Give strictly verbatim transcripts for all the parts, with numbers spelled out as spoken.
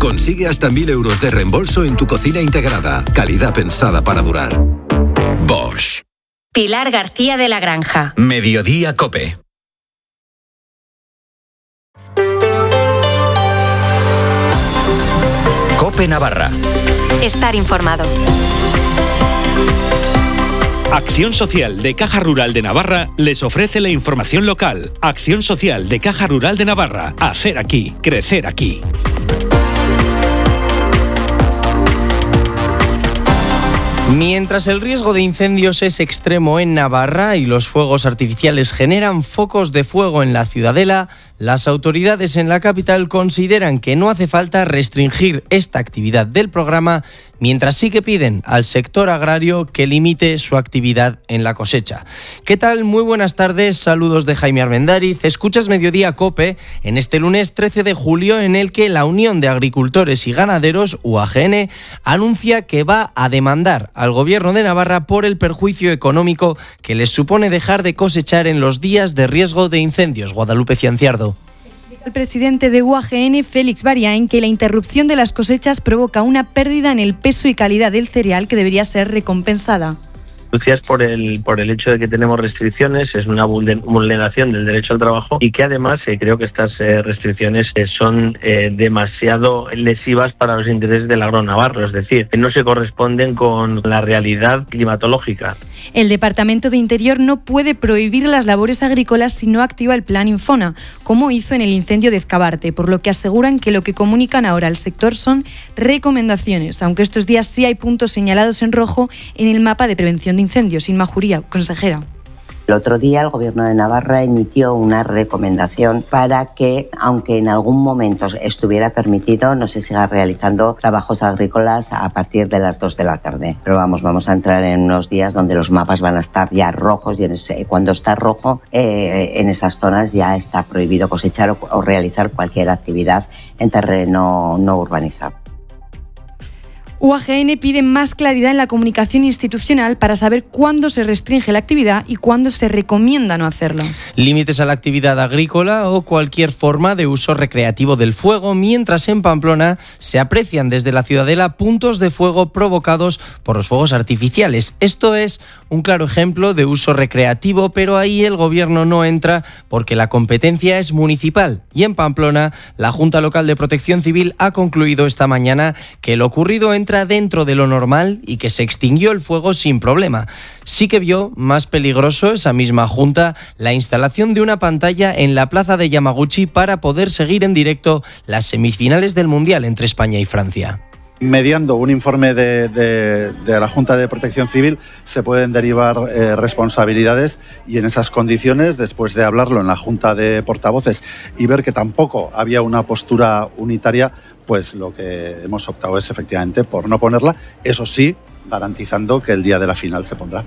Consigue hasta mil euros de reembolso en tu cocina integrada. Calidad pensada para durar. Bosch. Pilar García de la Granja. Mediodía COPE. COPE Navarra. Estar informado. Acción Social de Caja Rural de Navarra les ofrece la información local. Acción Social de Caja Rural de Navarra. Hacer aquí, crecer aquí. Mientras el riesgo de incendios es extremo en Navarra y los fuegos artificiales generan focos de fuego en la Ciudadela, las autoridades en la capital consideran que no hace falta restringir esta actividad del programa, mientras sí que piden al sector agrario que limite su actividad en la cosecha. ¿Qué tal? Muy buenas tardes, saludos de Jaime Armendáriz. Escuchas Mediodía COPE en este lunes trece de julio, en el que la Unión de Agricultores y Ganaderos, U A G N, anuncia que va a demandar al Gobierno de Navarra por el perjuicio económico que les supone dejar de cosechar en los días de riesgo de incendios. Guadalupe Cianciardo. El presidente de U A G N, Félix Bariain, que la interrupción de las cosechas provoca una pérdida en el peso y calidad del cereal que debería ser recompensada. Es por el por el hecho de que tenemos restricciones, es una vulneración del derecho al trabajo y que además eh, creo que estas eh, restricciones eh, son eh, demasiado lesivas para los intereses del agro navarro, es decir, que no se corresponden con la realidad climatológica. El Departamento de Interior no puede prohibir las labores agrícolas si no activa el plan Infona, como hizo en el incendio de Ezcabarte, por lo que aseguran que lo que comunican ahora al sector son recomendaciones, aunque estos días sí hay puntos señalados en rojo en el mapa de prevención de incendios. Inma Juría, consejera. El otro día el Gobierno de Navarra emitió una recomendación para que, aunque en algún momento estuviera permitido, no se siga realizando trabajos agrícolas a partir de las dos de la tarde. Pero vamos, vamos a entrar en unos días donde los mapas van a estar ya rojos y en ese, cuando está rojo, eh, en esas zonas ya está prohibido cosechar o, o realizar cualquier actividad en terreno no urbanizado. U A G N pide más claridad en la comunicación institucional para saber cuándo se restringe la actividad y cuándo se recomienda no hacerlo. Límites a la actividad agrícola o cualquier forma de uso recreativo del fuego, mientras en Pamplona se aprecian desde la Ciudadela puntos de fuego provocados por los fuegos artificiales. Esto es un claro ejemplo de uso recreativo, pero ahí el Gobierno no entra porque la competencia es municipal. Y en Pamplona, la Junta Local de Protección Civil ha concluido esta mañana que lo ocurrido en entra dentro de lo normal y que se extinguió el fuego sin problema. Sí que vio más peligroso esa misma junta la instalación de una pantalla en la plaza de Yamaguchi para poder seguir en directo las semifinales del Mundial entre España y Francia. Mediando un informe de, de, de la Junta de Protección Civil se pueden derivar eh, responsabilidades, y en esas condiciones, después de hablarlo en la Junta de Portavoces y ver que tampoco había una postura unitaria, pues lo que hemos optado es efectivamente por no ponerla, eso sí, garantizando que el día de la final se pondrá.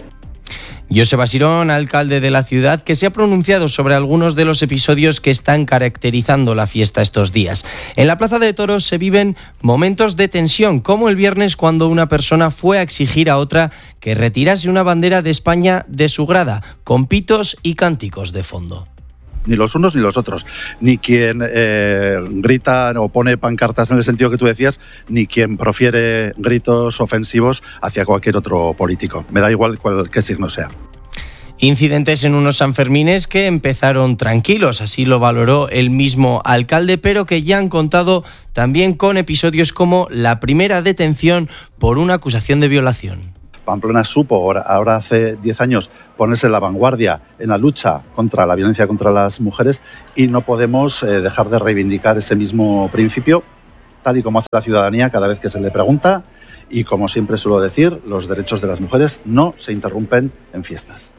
Joseba Sirón, alcalde de la ciudad, que se ha pronunciado sobre algunos de los episodios que están caracterizando la fiesta estos días. En la Plaza de Toros se viven momentos de tensión, como el viernes cuando una persona fue a exigir a otra que retirase una bandera de España de su grada, con pitos y cánticos de fondo. Ni los unos ni los otros, ni quien eh, grita o pone pancartas en el sentido que tú decías, ni quien profiere gritos ofensivos hacia cualquier otro político. Me da igual cual, qué signo sea. Incidentes en unos Sanfermines que empezaron tranquilos, así lo valoró el mismo alcalde, pero que ya han contado también con episodios como la primera detención por una acusación de violación. Pamplona supo, ahora hace diez años, ponerse en la vanguardia en la lucha contra la violencia contra las mujeres, y no podemos eh, dejar de reivindicar ese mismo principio, tal y como hace la ciudadanía cada vez que se le pregunta, y como siempre suelo decir, los derechos de las mujeres no se interrumpen en fiestas.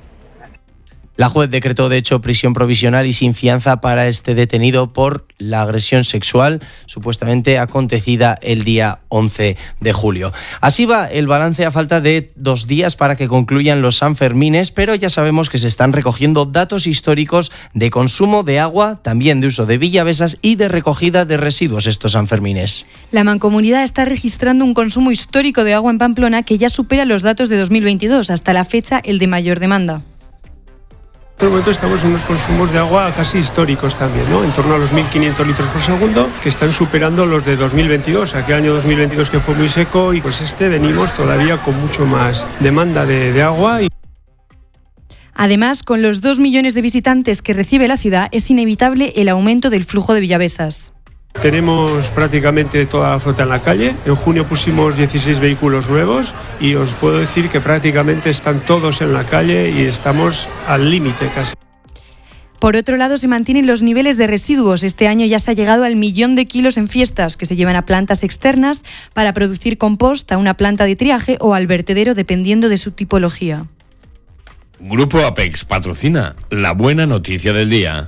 La juez decretó, de hecho, prisión provisional y sin fianza para este detenido por la agresión sexual supuestamente acontecida el día once de julio. Así va el balance a falta de dos días para que concluyan los Sanfermines, pero ya sabemos que se están recogiendo datos históricos de consumo de agua, también de uso de villavesas y de recogida de residuos estos Sanfermines. La Mancomunidad está registrando un consumo histórico de agua en Pamplona que ya supera los datos de dos mil veintidós, hasta la fecha el de mayor demanda. En este momento estamos en unos consumos de agua casi históricos también, ¿no? En torno a los mil quinientos litros por segundo, que están superando los de dos mil veintidós, aquel año dos mil veintidós que fue muy seco, y pues este venimos todavía con mucho más demanda de, de agua. Y... Además, con los dos millones de visitantes que recibe la ciudad, es inevitable el aumento del flujo de Villavesas. Tenemos prácticamente toda la flota en la calle. En junio pusimos dieciséis vehículos nuevos y os puedo decir que prácticamente están todos en la calle y estamos al límite casi. Por otro lado, se mantienen los niveles de residuos. Este año ya se ha llegado al millón de kilos en fiestas, que se llevan a plantas externas para producir compost, a una planta de triaje o al vertedero, dependiendo de su tipología. Grupo Apex patrocina la buena noticia del día.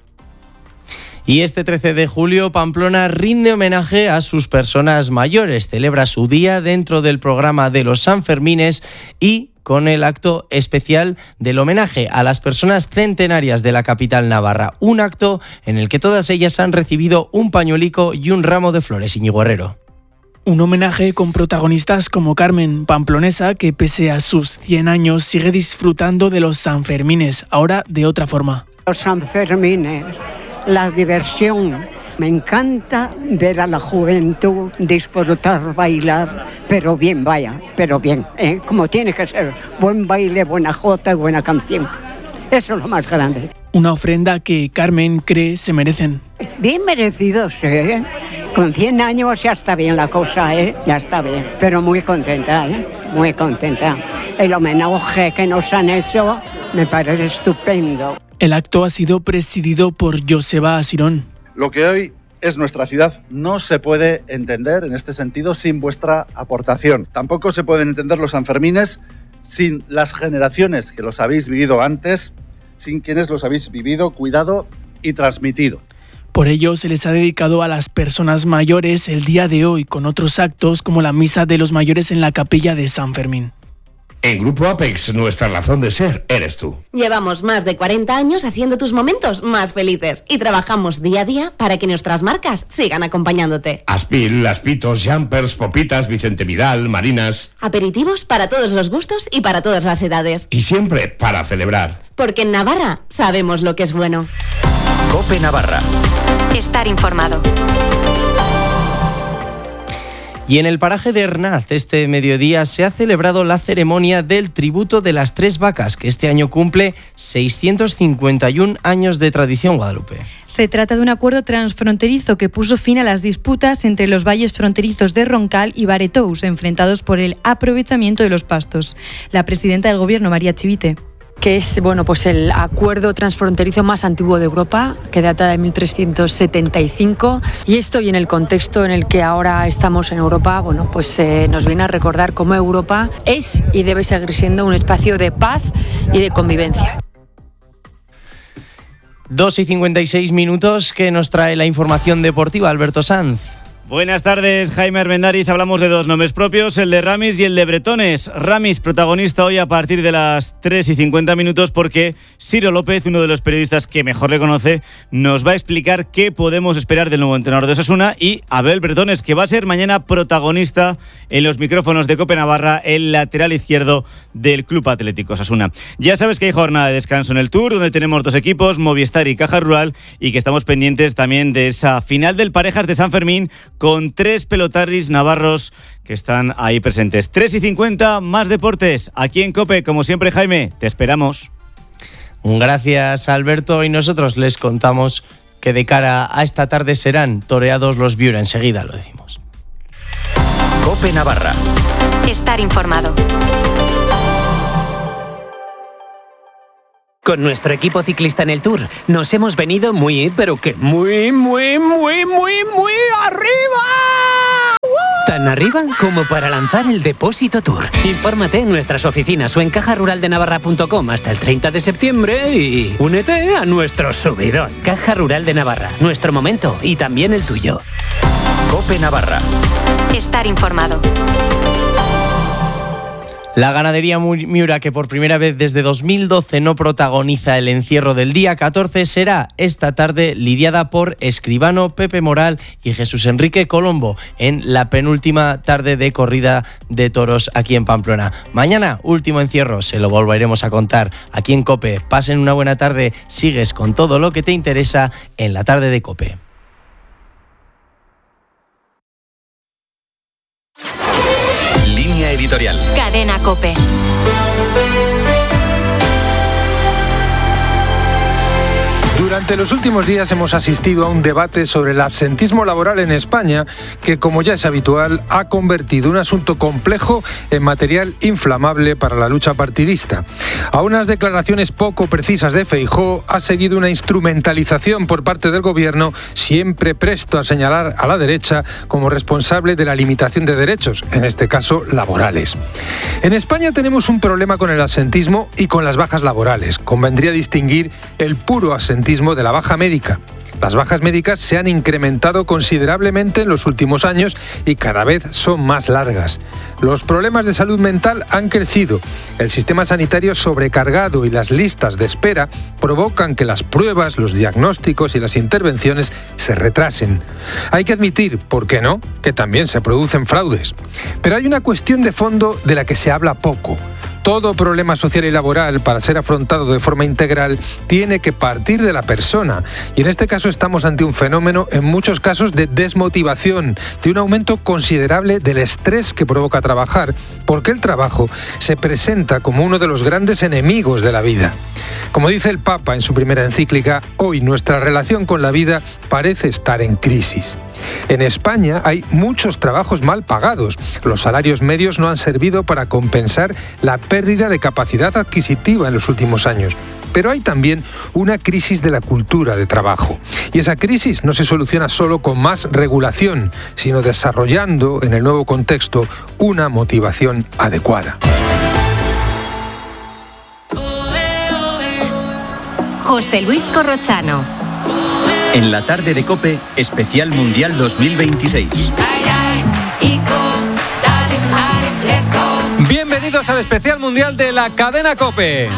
Y este trece de julio, Pamplona rinde homenaje a sus personas mayores. Celebra su día dentro del programa de los Sanfermines y con el acto especial del homenaje a las personas centenarias de la capital navarra. Un acto en el que todas ellas han recibido un pañuelico y un ramo de flores. Íñigo Herrero. Un homenaje con protagonistas como Carmen, pamplonesa, que pese a sus cien años sigue disfrutando de los Sanfermines, ahora de otra forma. Los Sanfermines, la diversión. Me encanta ver a la juventud disfrutar, bailar, pero bien, vaya, pero bien, ¿eh? Como tiene que ser. Buen baile, buena jota y buena canción. Eso es lo más grande. Una ofrenda que Carmen cree se merecen. Bien merecidos, ¿eh? Con cien años ya está bien la cosa, ¿eh? Ya está bien, pero muy contenta, ¿eh? Muy contenta. El homenaje que nos han hecho me parece estupendo. El acto ha sido presidido por Joseba Asirón. Lo que hoy es nuestra ciudad no se puede entender en este sentido sin vuestra aportación. Tampoco se pueden entender los Sanfermines sin las generaciones que los habéis vivido antes, sin quienes los habéis vivido, cuidado y transmitido. Por ello se les ha dedicado a las personas mayores el día de hoy con otros actos como la misa de los mayores en la capilla de San Fermín. En Grupo Apex, nuestra razón de ser eres tú. Llevamos más de cuarenta años haciendo tus momentos más felices y trabajamos día a día para que nuestras marcas sigan acompañándote. Aspil, Aspitos, Jumpers, Popitas, Vicente Vidal, Marinas. Aperitivos para todos los gustos y para todas las edades. Y siempre para celebrar. Porque en Navarra sabemos lo que es bueno. COPE Navarra. Estar informado. Y en el paraje de Hernaz, este mediodía, se ha celebrado la ceremonia del tributo de las tres vacas, que este año cumple seiscientos cincuenta y un años de tradición, Guadalupe. Se trata de un acuerdo transfronterizo que puso fin a las disputas entre los valles fronterizos de Roncal y Baretous, enfrentados por el aprovechamiento de los pastos. La presidenta del Gobierno, María Chivite. Que es bueno, pues el acuerdo transfronterizo más antiguo de Europa, que data de mil trescientos setenta y cinco, y esto y en el contexto en el que ahora estamos en Europa, bueno, pues eh, nos viene a recordar cómo Europa es y debe seguir siendo un espacio de paz y de convivencia. dos y cincuenta y seis minutos, que nos trae la información deportiva, Alberto Sanz. Buenas tardes, Jaime Armendariz. Hablamos de dos nombres propios, el de Ramis y el de Bretones. Ramis, protagonista hoy a partir de las tres y cincuenta minutos, porque Ciro López, uno de los periodistas que mejor le conoce, nos va a explicar qué podemos esperar del nuevo entrenador de Osasuna, y Abel Bretones, que va a ser mañana protagonista en los micrófonos de COPE Navarra, el lateral izquierdo del Club Atlético Osasuna. Ya sabes que hay jornada de descanso en el Tour, donde tenemos dos equipos, Movistar y Caja Rural, y que estamos pendientes también de esa final del Parejas de San Fermín, con tres pelotaris navarros que están ahí presentes. tres y cincuenta, más deportes, aquí en COPE. Como siempre, Jaime, te esperamos. Gracias, Alberto, y nosotros les contamos que de cara a esta tarde serán toreados los Viura. Enseguida lo decimos. COPE Navarra. Estar informado. Con nuestro equipo ciclista en el Tour nos hemos venido muy, pero que muy, muy, muy, muy, muy arriba. ¡Uh! Tan arriba como para lanzar el Depósito Tour. Infórmate en nuestras oficinas o en caja rural de navarra punto com hasta el treinta de septiembre y únete a nuestro subidón. Caja Rural de Navarra, nuestro momento y también el tuyo. COPE Navarra. Estar informado. La ganadería Miura, que por primera vez desde dos mil doce no protagoniza el encierro del día catorce, será esta tarde lidiada por Escribano, Pepe Moral y Jesús Enrique Colombo en la penúltima tarde de corrida de toros aquí en Pamplona. Mañana, último encierro, se lo volveremos a contar aquí en COPE. Pasen una buena tarde, sigues con todo lo que te interesa en la tarde de COPE. Línea editorial. Cadena COPE. Durante los últimos días hemos asistido a un debate sobre el absentismo laboral en España que, como ya es habitual, ha convertido un asunto complejo en material inflamable para la lucha partidista. A unas declaraciones poco precisas de Feijóo ha seguido una instrumentalización por parte del gobierno, siempre presto a señalar a la derecha como responsable de la limitación de derechos, en este caso laborales. En España tenemos un problema con el absentismo y con las bajas laborales. Convendría distinguir el puro absentismo de la baja médica. Las bajas médicas se han incrementado considerablemente en los últimos años y cada vez son más largas. Los problemas de salud mental han crecido. El sistema sanitario sobrecargado y las listas de espera provocan que las pruebas, los diagnósticos y las intervenciones se retrasen. Hay que admitir, ¿por qué no?, que también se producen fraudes. Pero hay una cuestión de fondo de la que se habla poco. Todo problema social y laboral, para ser afrontado de forma integral, tiene que partir de la persona. Y en este caso estamos ante un fenómeno, en muchos casos, de desmotivación, de un aumento considerable del estrés que provoca trabajar, porque el trabajo se presenta como uno de los grandes enemigos de la vida. Como dice el Papa en su primera encíclica, hoy nuestra relación con la vida parece estar en crisis. En España hay muchos trabajos mal pagados. Los salarios medios no han servido para compensar la pérdida de capacidad adquisitiva en los últimos años. Pero hay también una crisis de la cultura de trabajo. Y esa crisis no se soluciona solo con más regulación, sino desarrollando en el nuevo contexto una motivación adecuada. José Luis Corrochano. En la tarde de COPE, especial Mundial dos mil veintiséis. Bienvenidos al especial Mundial de la cadena COPE.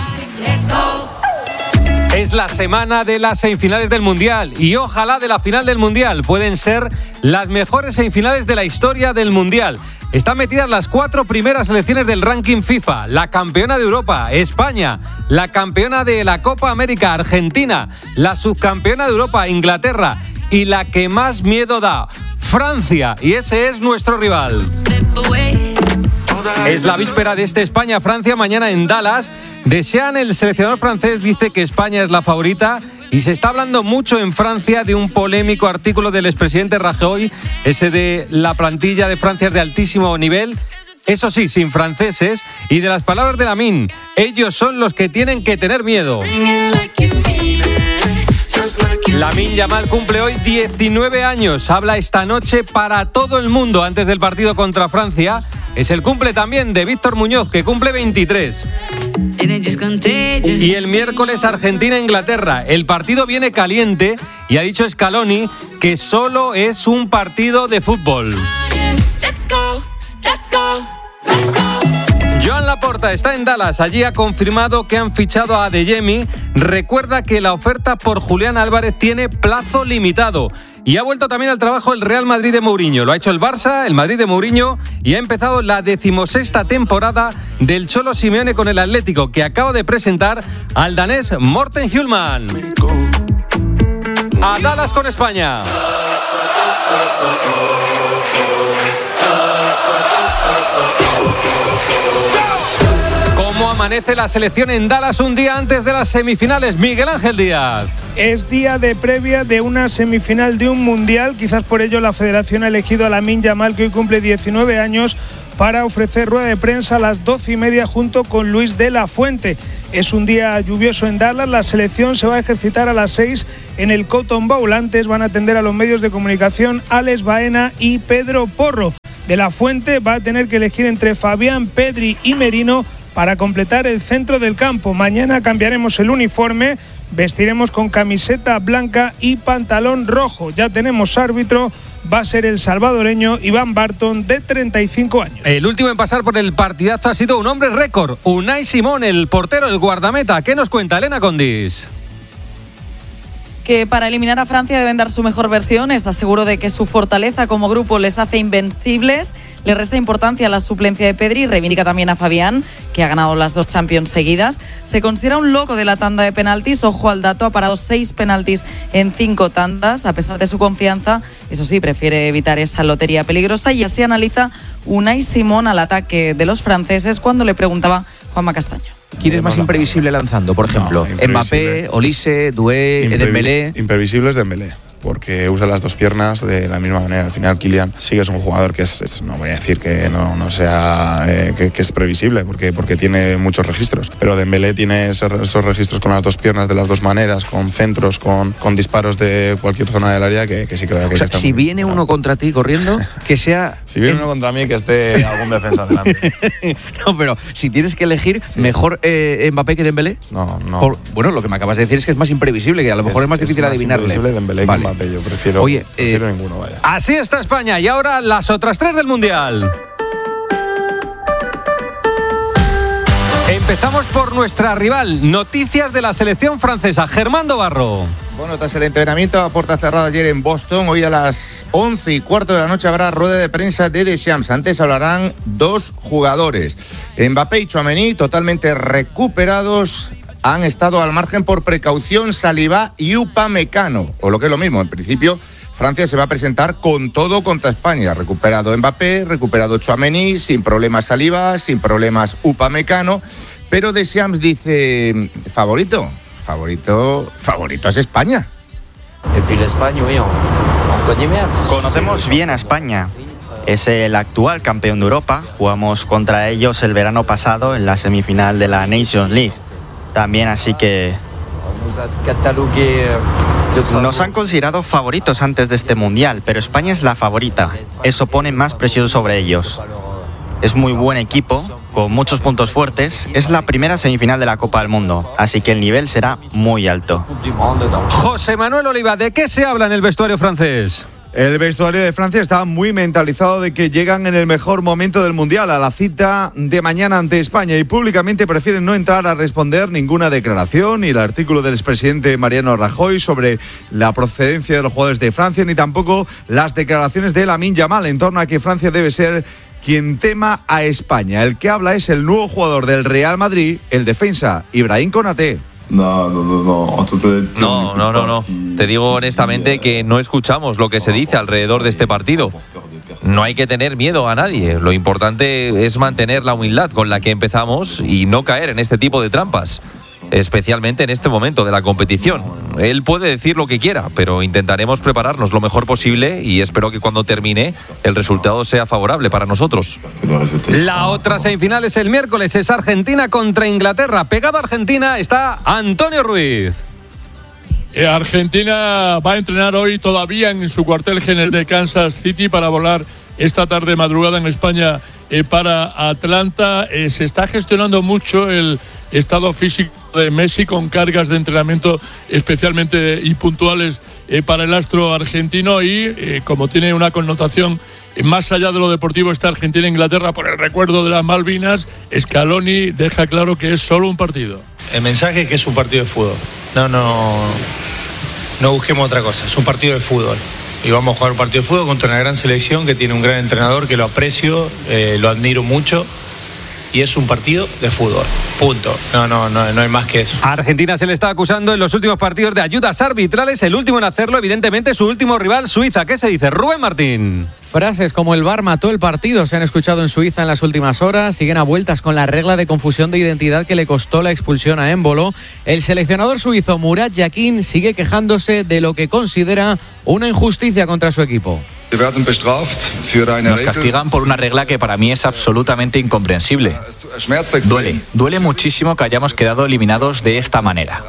Es la semana de las semifinales del Mundial y ojalá de la final del Mundial. Pueden ser las mejores semifinales de la historia del Mundial. Están metidas las cuatro primeras selecciones del ranking FIFA. La campeona de Europa, España. La campeona de la Copa América, Argentina. La subcampeona de Europa, Inglaterra. Y la que más miedo da, Francia. Y ese es nuestro rival. Es la víspera de este España-Francia mañana en Dallas. Desean, el seleccionador francés dice que España es la favorita. Y se está hablando mucho en Francia de un polémico artículo del expresidente Rajoy, ese de la plantilla de Francia es de altísimo nivel, eso sí, sin franceses, y de las palabras de Lamine, ellos son los que tienen que tener miedo. Lamine Yamal cumple hoy diecinueve años, habla esta noche para todo el mundo antes del partido contra Francia. Es el cumple también de Víctor Muñoz, que cumple veintitrés. Y el miércoles Argentina-Inglaterra. El partido viene caliente y ha dicho Scaloni que solo es un partido de fútbol. Joan Laporta está en Dallas. Allí ha confirmado que han fichado a Adeyemi. Recuerda que la oferta por Julián Álvarez tiene plazo limitado. Y ha vuelto también al trabajo el Real Madrid de Mourinho. Lo ha hecho el Barça, el Madrid de Mourinho, y ha empezado la decimosexta temporada del Cholo Simeone con el Atlético, que acaba de presentar al danés Morten Hjulmand. A Dallas con España. ¿Cómo amanece la selección en Dallas un día antes de las semifinales? Miguel Ángel Díaz. Es día de previa de una semifinal de un mundial. Quizás por ello la federación ha elegido a Lamine Yamal, que hoy cumple diecinueve años, para ofrecer rueda de prensa a las doce y media junto con Luis de la Fuente. Es un día lluvioso en Dallas. La selección se va a ejercitar a las seis en el Cotton Bowl. Antes van a atender a los medios de comunicación Alex Baena y Pedro Porro. De la Fuente va a tener que elegir entre Fabián, Pedri y Merino para completar el centro del campo. Mañana cambiaremos el uniforme, vestiremos con camiseta blanca y pantalón rojo. Ya tenemos árbitro va a ser el salvadoreño Iván Barton, de treinta y cinco años. El último en pasar por el partidazo ha sido un hombre récord, Unai Simón, el portero, el guardameta. ¿Qué nos cuenta Elena Condis? Que para eliminar a Francia deben dar su mejor versión. Está seguro de que su fortaleza como grupo les hace invencibles. Le resta importancia a la suplencia de Pedri. Reivindica también a Fabián, que ha ganado las dos Champions seguidas. Se considera un loco de la tanda de penaltis. Ojo al dato, ha parado seis penaltis en cinco tandas. A pesar de su confianza, eso sí, prefiere evitar esa lotería peligrosa. Y así analiza Unai Simón al ataque de los franceses cuando le preguntaba Juanma Castaño. ¿Quién es más imprevisible lanzando, por ejemplo? No, Mbappé, Olise, Doué, Imprevi- Dembélé. Imprevisible es Dembélé, porque usa las dos piernas de la misma manera. Al final Kylian sí que es un jugador que es, es no voy a decir que no, no sea eh, que, que es previsible, porque, porque tiene muchos registros, pero Dembélé tiene esos, esos registros con las dos piernas de las dos maneras, con centros, con, con disparos de cualquier zona del área, que, que sí creo que... O sea, que si muy, viene uno contra ti corriendo, que sea... Si viene uno contra mí, que esté algún defensa delante. No, pero si tienes que elegir, sí. ¿Mejor eh, Mbappé que Dembélé? No, no. Por, bueno, lo que me acabas de decir es que es más imprevisible, que a lo mejor es, es más difícil es más adivinarle. Imprevisible Dembélé vale. que Mbappé, yo prefiero, Oye, prefiero eh, ninguno, vaya. Así está España y ahora las otras tres del Mundial. Empezamos por nuestra rival. Noticias de la selección francesa. Germán Barro. Bueno, tras el entrenamiento a puerta cerrada ayer en Boston, hoy a las once y cuarto de la noche habrá rueda de prensa de Deschamps. Antes hablarán dos jugadores. Mbappé y Tchouaméni, totalmente recuperados, han estado al margen por precaución Saliba y Upamecano. O lo que es lo mismo, en principio, Francia se va a presentar con todo contra España. Recuperado Mbappé, recuperado Tchouaméni, sin problemas Saliba, sin problemas Upamecano. Pero Deschamps dice, favorito, favorito, favorito es España. Conocemos bien a España. Es el actual campeón de Europa. Jugamos contra ellos el verano pasado en la semifinal de la Nations League. También así que... Nos han considerado favoritos antes de este Mundial, pero España es la favorita. Eso pone más presión sobre ellos. Es muy buen equipo, con muchos puntos fuertes. Es la primera semifinal de la Copa del Mundo, así que el nivel será muy alto. José Manuel Oliva, ¿de qué se habla en el vestuario francés? El vestuario de Francia está muy mentalizado de que llegan en el mejor momento del Mundial, a la cita de mañana ante España, y públicamente prefieren no entrar a responder ninguna declaración, ni el artículo del expresidente Mariano Rajoy sobre la procedencia de los jugadores de Francia, ni tampoco las declaraciones de Lamine Yamal en torno a que Francia debe ser quien tema a España. El que habla es el nuevo jugador del Real Madrid, el defensa Ibrahim Konaté. No, no, no, no. No, no, no, no. Te digo honestamente que no escuchamos lo que se dice alrededor de este partido. No hay que tener miedo a nadie. Lo importante es mantener la humildad con la que empezamos y no caer en este tipo de trampas, especialmente en este momento de la competición. Él puede decir lo que quiera, pero intentaremos prepararnos lo mejor posible y espero que cuando termine el resultado sea favorable para nosotros. La otra semifinal es el miércoles, es Argentina contra Inglaterra. Pegado a Argentina está Antonio Ruiz. Eh, Argentina va a entrenar hoy todavía en su cuartel general de Kansas City para volar esta tarde madrugada en España eh, para Atlanta. Eh, se está gestionando mucho el estado físico de Messi con cargas de entrenamiento especialmente y puntuales eh, para el astro argentino y eh, como tiene una connotación eh, más allá de lo deportivo está Argentina-Inglaterra por el recuerdo de las Malvinas, Scaloni deja claro que es solo un partido. El mensaje es que es un partido de fútbol. No, no, no busquemos otra cosa. Es un partido de fútbol. Y vamos a jugar un partido de fútbol contra una gran selección que tiene un gran entrenador que lo aprecio, eh, lo admiro mucho. Y es un partido de fútbol. Punto. No, no, no, no hay más que eso. A Argentina se le está acusando en los últimos partidos de ayudas arbitrales. El último en hacerlo, evidentemente, su último rival, Suiza. ¿Qué se dice? Rubén Martín. Frases como el V A R mató el partido se han escuchado en Suiza en las últimas horas. Siguen a vueltas con la regla de confusión de identidad que le costó la expulsión a Embolo. El seleccionador suizo Murat Yakin sigue quejándose de lo que considera una injusticia contra su equipo. Nos castigan por una regla que para mí es absolutamente incomprensible. Duele, duele muchísimo que hayamos quedado eliminados de esta manera.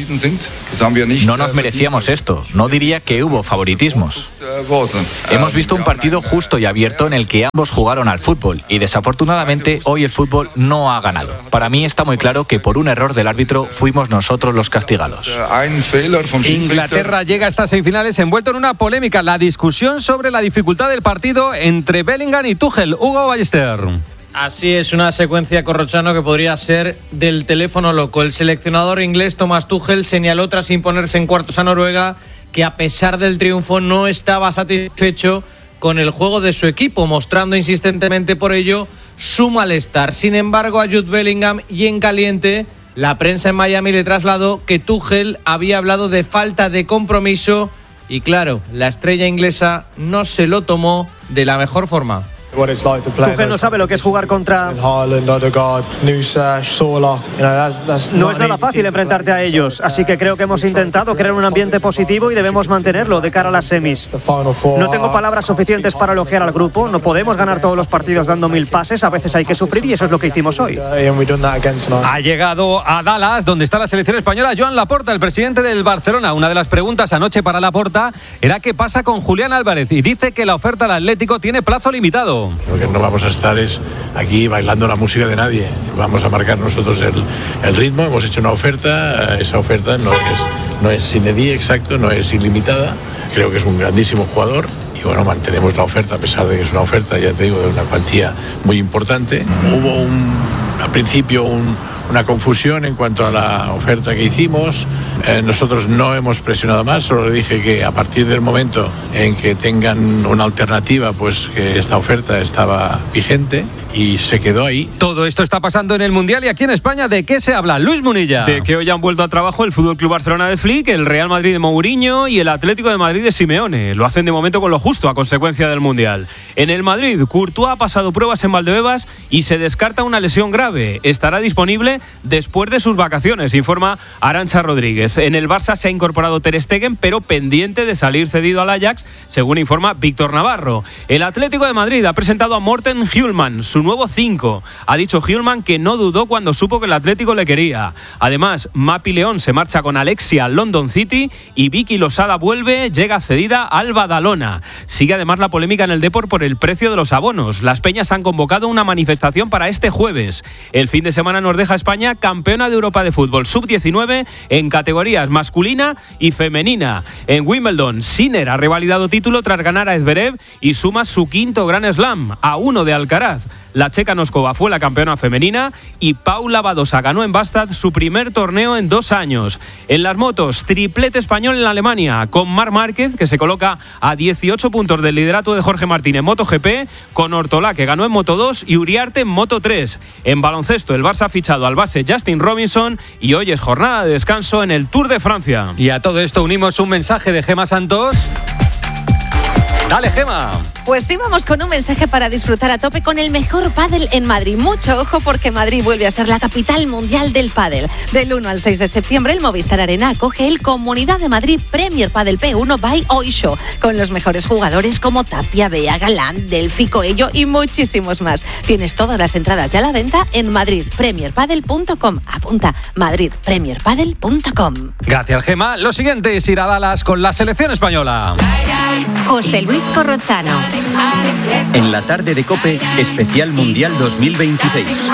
No nos merecíamos esto, no diría que hubo favoritismos. Hemos visto un partido justo y abierto en el que ambos jugaron al fútbol y desafortunadamente hoy el fútbol no ha ganado. Para mí está muy claro que por un error del árbitro fuimos nosotros los castigados. Inglaterra llega a estas semifinales envuelto en una polémica, la discusión sobre la dificultad del partido entre Bellingham y Tuchel. Hugo Ballester. Así es, una secuencia, Corrochano, que podría ser del teléfono loco. El seleccionador inglés Thomas Tuchel señaló tras imponerse en cuartos a Noruega que a pesar del triunfo no estaba satisfecho con el juego de su equipo, mostrando insistentemente por ello su malestar. Sin embargo, a Jude Bellingham y en caliente, la prensa en Miami le trasladó que Tuchel había hablado de falta de compromiso y claro, la estrella inglesa no se lo tomó de la mejor forma. Tuchel no sabe lo que es jugar contra... No es nada fácil enfrentarte a ellos, así que creo que hemos intentado crear un ambiente positivo y debemos mantenerlo de cara a las semis. No tengo palabras suficientes para elogiar al grupo, no podemos ganar todos los partidos dando mil pases, a veces hay que sufrir y eso es lo que hicimos hoy. Ha llegado a Dallas, donde está la selección española, Joan Laporta, el presidente del Barcelona. Una de las preguntas anoche para Laporta era qué pasa con Julián Álvarez y dice que la oferta al Atlético tiene plazo limitado. Lo que no vamos a estar es aquí bailando la música de nadie. Vamos a marcar nosotros el, el ritmo. Hemos hecho una oferta. Esa oferta no es, no es sine die, exacto, no es ilimitada. Creo que es un grandísimo jugador. Y bueno, mantenemos la oferta, a pesar de que es una oferta, ya te digo, de una cuantía muy importante. Hubo un, al principio un, una confusión en cuanto a la oferta que hicimos. Eh, nosotros no hemos presionado más, solo le dije que a partir del momento en que tengan una alternativa, pues que esta oferta estaba vigente y se quedó ahí. Todo esto está pasando en el Mundial y aquí en España, ¿de qué se habla? Luis Munilla. De que hoy han vuelto a trabajo el F C Barcelona de Flick, el Real Madrid de Mourinho y el Atlético de Madrid de Simeone. Lo hacen de momento con lo justo a consecuencia del Mundial. En el Madrid, Courtois ha pasado pruebas en Valdebebas y se descarta una lesión grave. Estará disponible después de sus vacaciones, informa Arantxa Rodríguez. En el Barça se ha incorporado Ter Stegen, pero pendiente de salir cedido al Ajax, según informa Víctor Navarro. El Atlético de Madrid ha presentado a Morten Hjulman, su nuevo cinco. Ha dicho Hjulman que no dudó cuando supo que el Atlético le quería. Además, Mapi León se marcha con Alexia al London City y Vicky Losada vuelve, llega cedida al Badalona. Sigue además la polémica en el Depor por el precio de los abonos. Las Peñas han convocado una manifestación para este jueves. El fin de semana nos deja España campeona de Europa de fútbol sub diecinueve en categorías masculina y femenina. En Wimbledon, Sinner ha revalidado título tras ganar a Zverev y suma su quinto Grand Slam, a uno de Alcaraz. La checa Noskova fue la campeona femenina y Paula Badosa ganó en Bastad su primer torneo en dos años. En las motos, triplete español en Alemania, con Marc Márquez, que se coloca a dieciocho puntos del liderato de Jorge Martín en MotoGP, con Ortolá, que ganó en Moto dos, y Uriarte en Moto tres. En baloncesto, el Barça ha fichado al base Justin Robinson y hoy es jornada de descanso en el Tour de Francia. Y a todo esto unimos un mensaje de Gema Santos. Dale, Gema. Pues sí, vamos con un mensaje para disfrutar a tope con el mejor pádel en Madrid. Mucho ojo porque Madrid vuelve a ser la capital mundial del pádel. Del uno al seis de septiembre, el Movistar Arena acoge el Comunidad de Madrid Premier Padel P uno by Oisho, con los mejores jugadores como Tapia, Bea, Galán, Delphi, Coello y muchísimos más. Tienes todas las entradas ya a la venta en madrid premier padel punto com. Apunta, madrid premier padel punto com. Gracias, Gema. Lo siguiente es ir a Dallas con la selección española. José Luis Corrochano. En la tarde de COPE, especial Mundial dos mil veintiséis.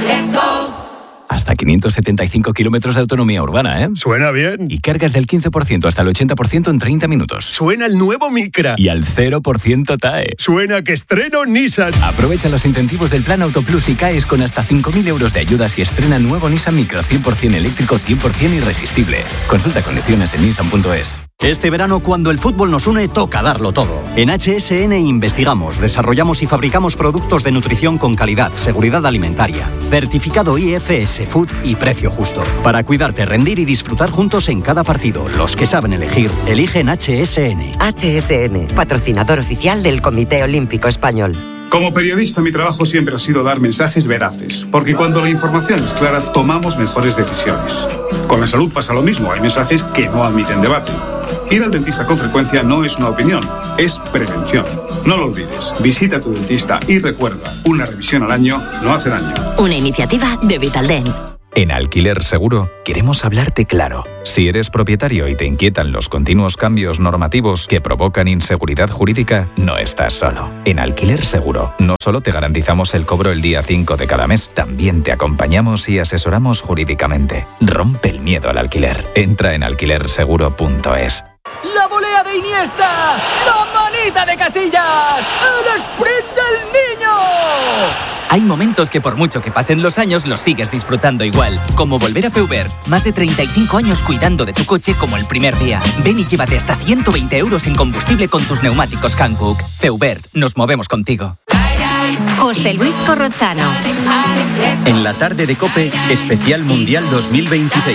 Hasta quinientos setenta y cinco kilómetros de autonomía urbana, ¿eh? Suena bien. Y cargas del quince por ciento hasta el ochenta por ciento en treinta minutos. Suena el nuevo Micra. Y al cero por ciento T A E. Suena que estreno Nissan. Aprovecha los incentivos del Plan Autoplus y caes con hasta cinco mil euros de ayudas y estrena nuevo Nissan Micra cien por ciento eléctrico, cien por ciento irresistible. Consulta condiciones en nissan punto es. Este verano, cuando el fútbol nos une, toca darlo todo. En H S N investigamos, desarrollamos y fabricamos productos de nutrición con calidad, seguridad alimentaria, certificado I F S Food y precio justo. Para cuidarte, rendir y disfrutar juntos en cada partido. Los que saben elegir, eligen H S N. H S N, patrocinador oficial del Comité Olímpico Español. Como periodista, mi trabajo siempre ha sido dar mensajes veraces, porque cuando la información es clara, tomamos mejores decisiones. Con la salud pasa lo mismo, hay mensajes que no admiten debate. Ir al dentista con frecuencia no es una opinión, es prevención. No lo olvides, visita a tu dentista y recuerda, una revisión al año no hace daño. Una iniciativa de Vitaldent. En Alquiler Seguro queremos hablarte claro. Si eres propietario y te inquietan los continuos cambios normativos que provocan inseguridad jurídica, no estás solo. En Alquiler Seguro no solo te garantizamos el cobro el día cinco de cada mes, también te acompañamos y asesoramos jurídicamente. Rompe el miedo al alquiler. Entra en alquiler seguro punto es. la volea de Iniesta, la manita de Casillas, el sprint del niño. Hay momentos que por mucho que pasen los años los sigues disfrutando igual, como volver a Feubert. Más de treinta y cinco años cuidando de tu coche como el primer día. Ven y llévate hasta ciento veinte euros en combustible con tus neumáticos Hankook. Feubert, nos movemos contigo. José Luis Corrochano. En la tarde de COPE, especial Mundial dos mil veintiséis.